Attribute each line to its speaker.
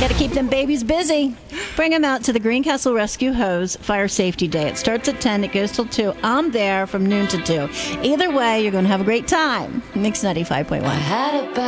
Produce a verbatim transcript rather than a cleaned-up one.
Speaker 1: Got to keep them babies busy. Bring them out to the Greencastle Rescue Hose Fire Safety Day. It starts at ten. It goes till two. I'm there from noon to two. Either way, you're going to have a great time. Mix ninety-five point one.